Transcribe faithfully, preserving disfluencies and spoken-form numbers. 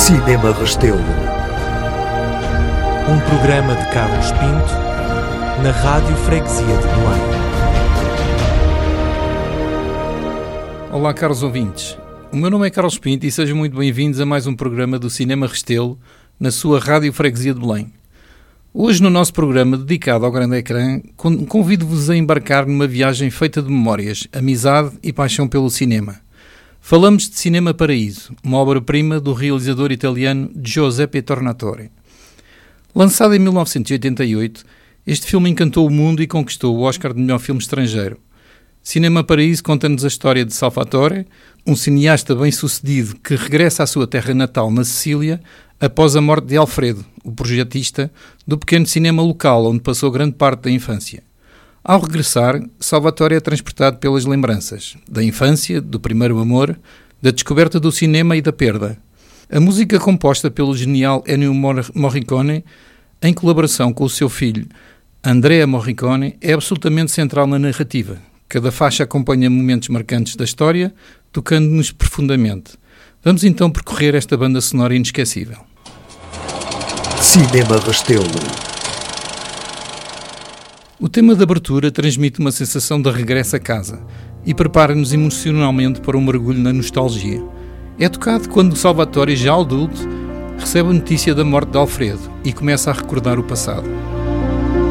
Cinema Restelo. Um programa de Carlos Pinto, na Rádio Freguesia de Belém. Olá, caros ouvintes. O meu nome é Carlos Pinto e sejam muito bem-vindos a mais um programa do Cinema Restelo, na sua Rádio Freguesia de Belém. Hoje, no nosso programa dedicado ao grande ecrã, convido-vos a embarcar numa viagem feita de memórias, amizade e paixão pelo cinema. Falamos de Cinema Paraíso, uma obra-prima do realizador italiano Giuseppe Tornatore. Lançado em mil novecentos e oitenta e oito, este filme encantou o mundo e conquistou o Oscar de melhor filme estrangeiro. Cinema Paraíso conta-nos a história de Salvatore, um cineasta bem-sucedido que regressa à sua terra natal, na Sicília, após a morte de Alfredo, o projetista do pequeno cinema local onde passou grande parte da infância. Ao regressar, Salvatore é transportado pelas lembranças da infância, do primeiro amor, da descoberta do cinema e da perda. A música composta pelo genial Ennio Morricone, em colaboração com o seu filho Andrea Morricone, é absolutamente central na narrativa. Cada faixa acompanha momentos marcantes da história, tocando-nos profundamente. Vamos então percorrer esta banda sonora inesquecível. Cinema Restelo. O tema de abertura transmite uma sensação de regresso a casa e prepara-nos emocionalmente para um mergulho na nostalgia. É tocado quando Salvatore, já adulto, recebe a notícia da morte de Alfredo e começa a recordar o passado.